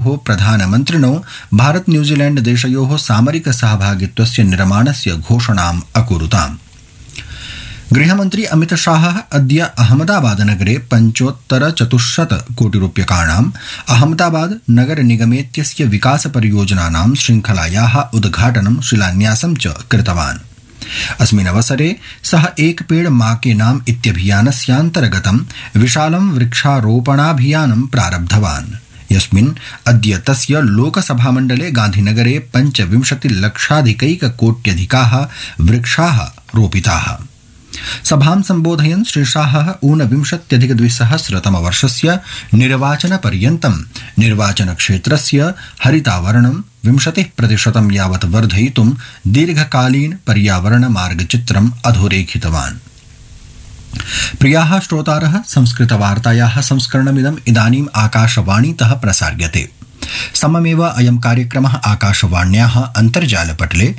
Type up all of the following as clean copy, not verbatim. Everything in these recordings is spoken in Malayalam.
प्रधानमन्त्रिणौ भारत न्यूजीलैंड देशयोः सामरिक सहभागित्वस्य निर्माणस्य घोषणाम् अकुरुताम्। गृहमन्त्री अमित शाहः अद्य अहमदाबाद नगरे 75 कोटिरूप्यकाणाम् अहमदाबाद नगर निगमेत्यस्य विकास परियोजनानां श्रृंखलायाः उद्घाटनं शिलान्यासं च कृतवान्। अस्मिन् अवसरे सः एक पेड़ मां के नाम इत्यभियानस्यान्तर्गतं विशालं वृक्षारोपणाभियानं प्रारब्धवान्, यस्मिन् अद्य तस्य लोकसभामण्डले गान्धीनगरे 25 लक्षाधिकैककोट्यधिकाः वृक्षाः रोपिताः। सभां सम्बोधयन् श्री शाहः ऊनविंशत्यधिक-द्विसहस्रतमवर्षस्य निर्वाचनपर्यन्तं निर्वाचनक्षेत्रस्य हरितावरणं 20% यावत् वर्धयितुं दीर्घकालीन पर्यावरण मार्गचित्रम् अधोरेखितवान्। प्रियाः श्रोतारः, संस्कृतवार्तायाः संस्करणमिदम् इदानीम् आकाशवाणीतः प्रसार्यते। सममेव अयं कार्यक्रमः आकाशवाण्याः अन्तर्जालपटले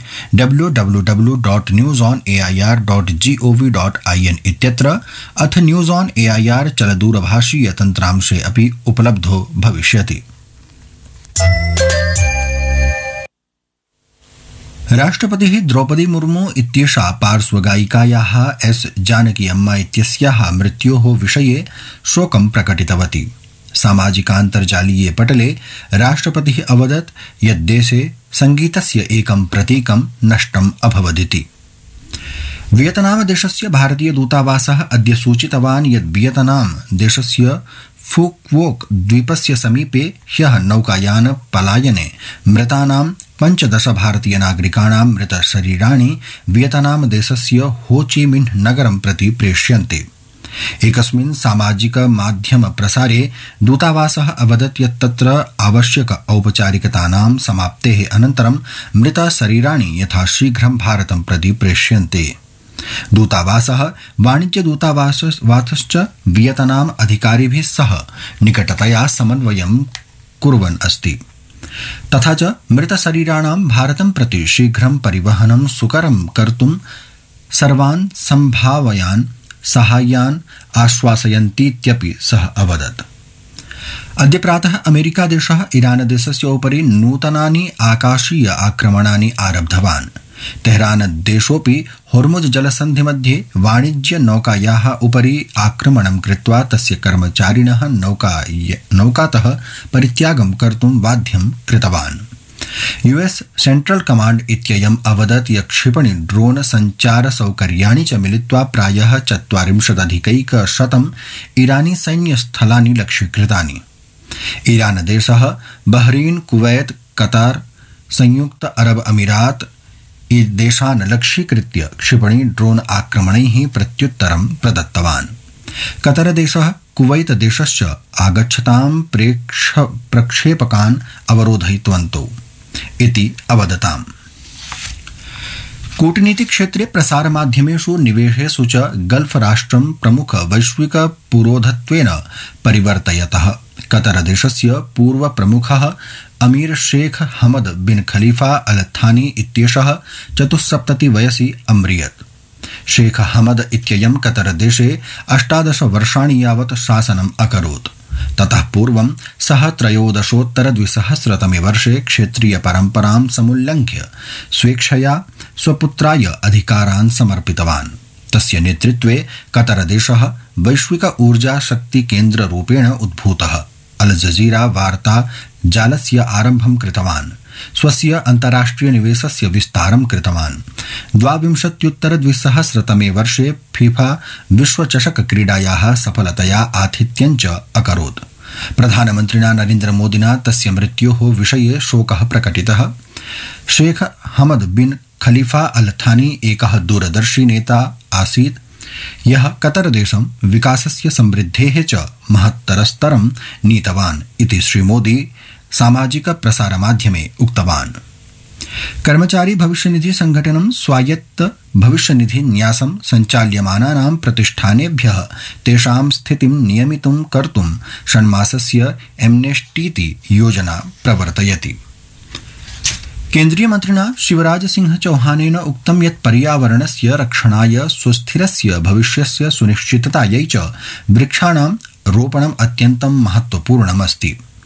www.newsonair.gov.in इत्यत्र अथ न्यूज़ ऑन एआईआर चलदूरभाषीय तन्त्रांशे अपि उपलब्धो भविष्यति। राष्ट्रपतिः द्रौपदी मुर्मू इत्येषा पार्श्वगायिकायाः एस जानकी अम्मा इत्यस्याः मृत्योः विषये शोकं प्रकटितवती। सामाजिकान्तर्जालीये पटले राष्ट्रपतिः अवदत् यत् देशे संगीतस्य एकं प्रतीकं नष्टम् अभवदिति। वियतनाम देशस्य भारतीय दूतावासः अद्य सूचितवान् यत् वियतनाम देशस्य फुक्वोक द्वीपस्य समीपे ह्यः नौकायान पलायने मृतानां 15 भारतीय नागरिकाणां मृतशरीराणि वियतनाम देशस्य हो ची मिन्ह नगरं प्रति प्रेष्यन्ते। एकस्मिन् सामाजिक माध्यम प्रसारे दूतावासः अवदत् यत् तत्र आवश्यक औपचारिकतानां समाप्तेः अनन्तरं मृतशरीराणि यथाशीघ्रं भारतं प्रति प्रेष्यन्ते। दूतावासः वाणिज्यदूतावासश्च वियतनाम अधिकारिभिः सह निकटतया समन्वयं कुर्वन् अस्ति, तथा च मृतशरीराणां भारतं प्रति शीघ्रं परिवहनं सुकरं कर्तुं सर्वान् सम्भावयान् साहाय्यान् आश्वासयन्तीत्यपि सः अवदत्। अद्य प्रातः अमेरिकादेशः ईरानदेशस्य उपरि नूतनानि आकाशीय आक्रमणानि आरब्धवान्। तेहरानदेशोऽपि होर्मुज जलसन्धिमध्ये वाणिज्य नौकायाः उपरि आक्रमणं कृत्वा तस्य कर्मचारिणः नौकातः परित्यागं कर्तुं बाध्यं कृतवान्। यूएस सेंट्रल कमांड इत्ययम् अवदत् यत् क्षिपणि ड्रोन संचार सौकर्याणि च मिलित्वा प्रायः 40,000 ईरानी सैन्यस्थलानि लक्ष्यीकृतानि। ईरानदेशः बहरीन, कुवैत, कतार, संयुक्त अरब अमीरात देशान् लक्ष्यीकृत्य क्षिपणि ड्रोन आक्रमणैः प्रत्युत्तरं प्रदत्तवान्। कतरदेशः कुवैत देशश्च आगच्छतां प्रक्षेपकान् अवरोधयितवन्तौ इति अवदताम्। कूटनीति क्षेत्रे प्रसारमाध्यमेषु निवेशेषु च गल्फ राष्ट्रं प्रमुख वैश्विक पुरोधत्वेन परिवर्तयतः कतरदेशस्य पूर्व प्रमुखः अमीर शेख हमद बिन खलीफा अल थानी इत्येषः 74 वयसि अम्रियत्। शेख हमद इत्ययं कतरदेशे 18 वर्षाणि यावत् शासनम् अकरोत्। ततः पूर्वं सः 13-द्विसहस्रतमे वर्षे क्षेत्रीय परम्परां समुल्लङ्घ्य स्वेच्छया स्वपुत्राय अधिकारान् समर्पितवान्। तस्य नेतृत्वे कतरदेशः वैश्विक ऊर्जा शक्ति केन्द्ररूपेण उद्भूतः। अल जजीरा वार्ता जालस्य आरम्भं कृतवान्। स्वस्य अन्ताराष्ट्रिय निवेशस्य विस्तारं कृतवान्। 22-द्विसहस्रतमे वर्षे फीफा विश्वचषक क्रीडायाः सफलतया आतिथ्यं च अकरोत्। प्रधानमन्त्रिणा नरेन्द्र मोदिना तस्य मृत्योः विषये शोकः प्रकटितः। शेख हमद बिन खलीफा अल थानी एकः दूरदर्शी नेता आसीत्, यः कतरदेशं विकासस्य समृद्धेः च महत्तरस्तरं नीतवान् इति श्रीमोदी सामाजिक प्रसारमाध्यमे उक्तवान्। कर्मचारी भविष्यनिधि संघटनं स्वायत्त भविष्यनिधि न्यासं सञ्चाल्यमानानां प्रतिष्ठानेभ्यः तेषां स्थितिं नियमितुं कर्तुं षण्मासस्य एम्नेस्टीति योजना प्रवर्तयति। केन्द्रीय मन्त्रिणा शिवराज सिंह चौहानेन उक्तं यत् पर्यावरणस्य रक्षणाय सुस्थिरस्य भविष्यस्य सुनिश्चिततायै च वृक्षाणां रोपणम् अत्यन्तं महत्वपूर्णमस्ति।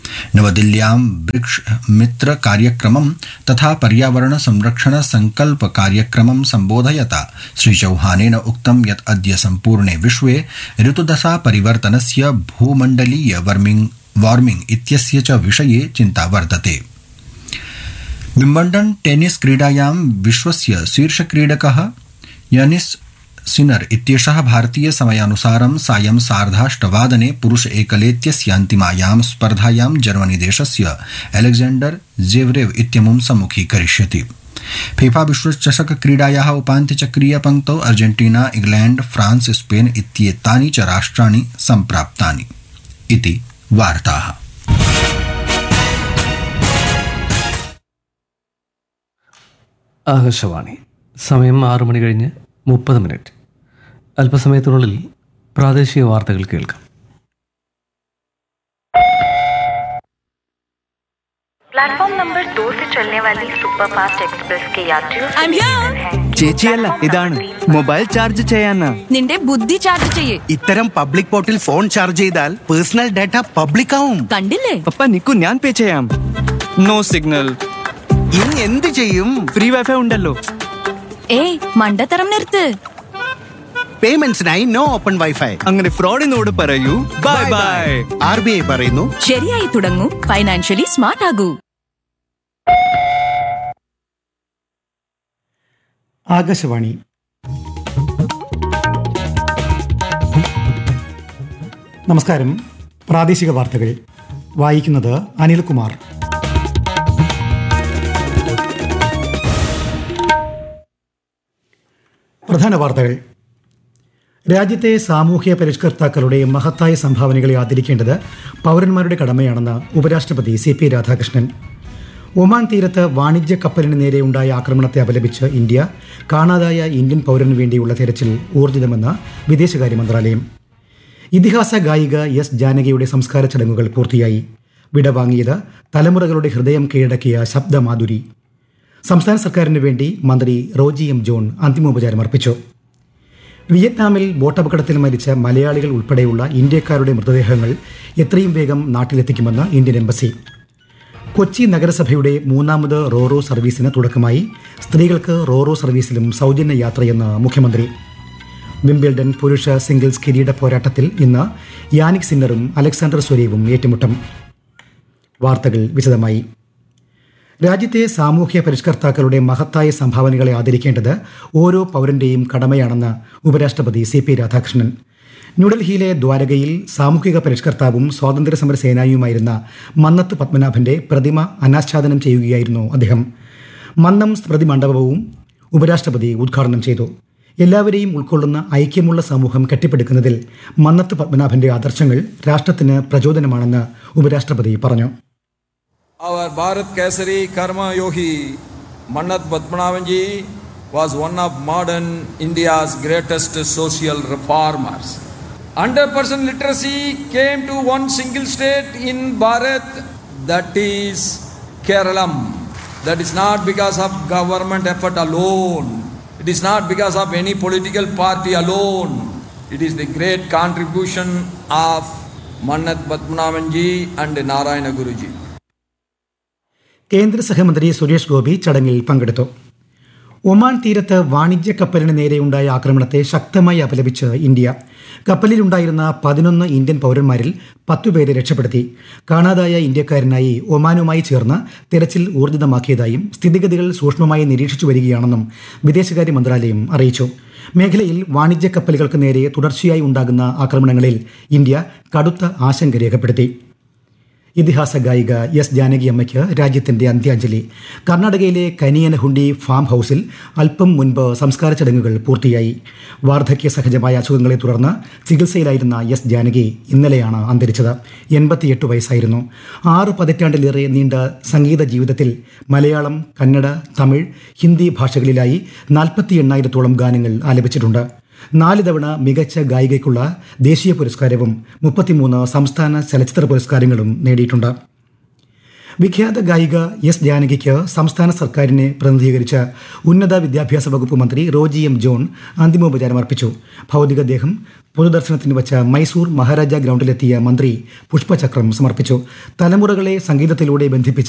नवदिल्ल्यां वृक्ष मित्र कार्यक्रमं तथा पर्यावरण संरक्षण संकल्प कार्यक्रमं सम्बोधयता श्रीचौहानेन उक्तं यत् अद्य सम्पूर्णे विश्वे ऋतुदशा परिवर्तनस्य भूमण्डलीय वार्मिंग इत्यस्य च विषये चिन्ता वर्तते। विम्बल्डन् टेनिस क्रीडायां विश्वस्य शीर्षक्रीडकः यानिस सिनर इत्येषः भारतीय समयानुसारं सायं 8:30 पुरुष एकलेत्यस्य अन्तिमायां स्पर्धायां जर्मनी देशस्य अलेक्जेंडर जेवरेव इत्यमुं सम्मुखीकरिष्यति। फीफा विश्वचषक क्रीडायाः उपान्त्यचक्रीय पंक्तौ अर्जेंटीना, इंग्लैंड, फ्रांस, स्पेन इत्येतानि च राष्ट्राणि सम्प्राप्तानि इति वार्ताः। ആകാശവാണി സമയം 6 മണി കഴിഞ്ഞ് 30 അല്പസമയത്തിനുള്ളിൽ പ്രാദേശിക വാർത്തകൾ കേൾക്കാം. प्लेटफॉर्म नंबर 2 से चलने वाली सुपरफास्ट एक्सप्रेस के यात्रियों ചേച്ചിയല്ല ഇതാണ് മൊബൈൽ ചാർജ് ചെയ്യാനാ. നിന്റെ ബുദ്ധി ചാർജ് ചെയ്യേ. ഇത്തരം പബ്ലിക് പോർട്ടിൽ ഫോൺ ചാർജ് ചെയ്താൽ പേഴ്സണൽ ഡാറ്റ പബ്ലിക് ആവും. കണ്ടില്ലേ? പപ്പ നിക്കു, ഞാൻ പേ ചെയ്യാം. No signal. ഇനി എന്ത് ചെയ്യും? ഫ്രീ വൈഫൈ ഉണ്ടല്ലോ. ഏയ് മണ്ടത്തരം നിർത്ത്. പേയ്മെന്റ്സിനായി നോ ഓപ്പൺ വൈഫൈ. അങ്ങനെ ഫ്രോഡിനോട് പറയൂ ബൈ ബൈ. RBI പറയുന്നു ശരിയായി തുടങ്ങൂ, ഫൈനാൻഷ്യലി സ്മാർട്ട് ആകൂ. ആകാശവാണി നമസ്കാരം. പ്രാദേശിക വാർത്തകൾ വായിക്കുന്നത് അനിൽകുമാർ. പ്രധാന വാർത്തകൾ. രാജ്യത്തെ സാമൂഹ്യ പരിഷ്കർത്താക്കളുടെ മഹത്തായ സംഭാവനകളെ ആദരിക്കേണ്ടത് പൗരന്മാരുടെ കടമയാണെന്ന് ഉപരാഷ്ട്രപതി CP രാധാകൃഷ്ണൻ. ഒമാൻ തീരത്ത് വാണിജ്യ കപ്പലിന് നേരെയുണ്ടായ ആക്രമണത്തെ അപലപിച്ച് ഇന്ത്യ കാണാതായ ഇന്ത്യൻ പൗരന് വേണ്ടിയുള്ള തെരച്ചിൽ ഊർജിതമെന്ന് വിദേശകാര്യ മന്ത്രാലയം. ഇതിഹാസ ഗായിക S. ജാനകിയുടെ സംസ്കാര ചടങ്ങുകൾ പൂർത്തിയായി. വിടവാങ്ങിയത് തലമുറകളുടെ ഹൃദയം കീഴടക്കിയ ശബ്ദമാധുരി. സംസ്ഥാന സർക്കാരിന് വേണ്ടി മന്ത്രി റോജി M. ജോൺ അന്തിമോപചാരം അർപ്പിച്ചു. വിയറ്റ്നാമിൽ ബോട്ടപകടത്തിൽ മരിച്ച മലയാളികൾ ഉൾപ്പെടെയുള്ള ഇന്ത്യക്കാരുടെ മൃതദേഹങ്ങൾ എത്രയും വേഗം നാട്ടിലെത്തിക്കുമെന്ന് ഇന്ത്യൻ എംബസി. കൊച്ചി നഗരസഭയുടെ 3ാമത് റോറോ സർവീസിന് തുടക്കമായി. സ്ത്രീകൾക്ക് റോറോ സർവീസിലും സൗജന്യ യാത്രയെന്ന് മുഖ്യമന്ത്രി. വിംബിൾഡൺ പുരുഷ സിംഗിൾസ് കിരീട പോരാട്ടത്തിൽ ഇന്ന് യാനിക് സിന്നറും അലക്സാണ്ടർ സ്വരേവും ഏറ്റുമുട്ടും. വാർത്തകൾ വിശദമായി. രാജ്യത്തെ സാമൂഹ്യ പരിഷ്കർത്താക്കളുടെ മഹത്തായ സംഭാവനകളെ ആദരിക്കേണ്ടത് ഓരോ പൗരന്റെയും കടമയാണെന്ന് ഉപരാഷ്ട്രപതി CP രാധാകൃഷ്ണൻ. ന്യൂഡൽഹിയിലെ ദ്വാരകയിൽ സാമൂഹിക പരിഷ്കർത്താവും സ്വാതന്ത്ര്യസമര സേനാനിയുമായിരുന്ന മന്നത്ത് പത്മനാഭന്റെ പ്രതിമ അനാച്ഛാദനം ചെയ്യുകയായിരുന്നു അദ്ദേഹം. മന്നം സ്മൃതി മണ്ഡപവും ഉപരാഷ്ട്രപതി ഉദ്ഘാടനം ചെയ്തു. എല്ലാവരെയും ഉൾക്കൊള്ളുന്ന ഐക്യമുള്ള സമൂഹം കെട്ടിപ്പടുക്കുന്നതിൽ മന്നത്ത് പത്മനാഭന്റെ ആദർശങ്ങൾ രാഷ്ട്രത്തിന് പ്രചോദനമാണെന്ന് ഉപരാഷ്ട്രപതി പറഞ്ഞു. Our Bharat Kesari Karma Yogi Mannat Padmanabhan ji was one of modern India's greatest social reformers. 100% literacy came to one single state in Bharat, that is Keralam. That is not because of government effort alone. It is not because of any political party alone. It is the great contribution of Mannat Padmanabhan ji and Narayana Guru ji. കേന്ദ്ര സഹമന്ത്രി സുരേഷ് ഗോപി ചടങ്ങിൽ പങ്കെടുത്തു. ഒമാൻ തീരത്ത് വാണിജ്യ കപ്പലിന് നേരെയുണ്ടായ ആക്രമണത്തെ ശക്തമായി അപലപിച്ച് ഇന്ത്യ. കപ്പലിലുണ്ടായിരുന്ന 11 ഇന്ത്യൻ പൗരന്മാരിൽ 10 പേരെ രക്ഷപ്പെടുത്തി. കാണാതായ ഇന്ത്യക്കാരനായി ഒമാനുമായി ചേർന്ന് തെരച്ചിൽ ഊർജിതമാക്കിയതായും സ്ഥിതിഗതികൾ സൂക്ഷ്മമായി നിരീക്ഷിച്ചു വരികയാണെന്നും വിദേശകാര്യ മന്ത്രാലയം അറിയിച്ചു. മേഖലയിൽ വാണിജ്യ കപ്പലുകൾക്ക് നേരെ തുടർച്ചയായി ഉണ്ടാകുന്ന ആക്രമണങ്ങളിൽ ഇന്ത്യ കടുത്ത ആശങ്ക രേഖപ്പെടുത്തി. ഇതിഹാസ ഗായിക S. ജാനകി അമ്മയ്ക്ക് രാജ്യത്തിന്റെ അന്ത്യാഞ്ജലി. കർണാടകയിലെ കനിയനഹുണ്ടി ഫാം ഹൌസിൽ അല്പം മുൻപ് സംസ്കാര ചടങ്ങുകൾ പൂർത്തിയായി. വാർദ്ധക്യ സഹജമായ അസുഖങ്ങളെ തുടർന്ന് ചികിത്സയിലായിരുന്ന S. ജാനകി ഇന്നലെയാണ് അന്തരിച്ചത്. 88 വയസ്സായിരുന്നു. 6 പതിറ്റാണ്ടിലേറെ നീണ്ട സംഗീത ജീവിതത്തിൽ മലയാളം, കന്നഡ, തമിഴ്, ഹിന്ദി ഭാഷകളിലായി 48,000-ഓളം ഗാനങ്ങൾ ആലപിച്ചിട്ടുണ്ട്. 4 തവണ മികച്ച ഗായികയ്ക്കുള്ള ദേശീയ പുരസ്കാരവും 33 സംസ്ഥാന ചലച്ചിത്ര പുരസ്കാരങ്ങളും നേടിയിട്ടുണ്ട്. വിഖ്യാത ഗായിക എസ് ജാനകിക്ക് സംസ്ഥാന സർക്കാരിനെ പ്രതിനിധീകരിച്ച ഉന്നത വിദ്യാഭ്യാസ വകുപ്പ് മന്ത്രി റോജി എം ജോൺ അന്തിമോപചാരം അർപ്പിച്ചു. ഭൗതികദേഹം പൊതുദർശനത്തിന് വച്ച മൈസൂർ മഹാരാജ ഗ്രൗണ്ടിലെത്തിയ മന്ത്രി പുഷ്പചക്രം സമർപ്പിച്ചു. തലമുറകളെ സംഗീതത്തിലൂടെ ബന്ധിപ്പിച്ച